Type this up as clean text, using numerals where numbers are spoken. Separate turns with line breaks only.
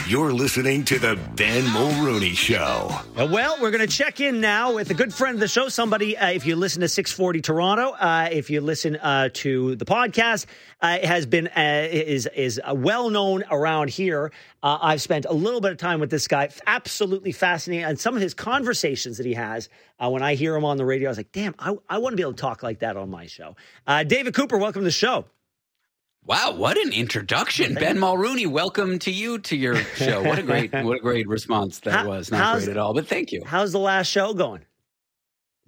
You're listening to the Ben Mulrooney Show.
Well, we're going to check in now with a good friend of the show. Somebody, if you listen to 640 Toronto, if you listen to the podcast, has been is well known around here. I've spent a little bit of time with this guy. Absolutely fascinating, and some of his conversations that he has. When I hear him on the radio, I was like, "Damn, I want to be able to talk like that on my show." David Cooper, welcome to the show.
Wow, what an introduction. Ben Mulrooney, welcome to you to your show. What a great response that was. Not great at all, but thank you.
How's the last show going?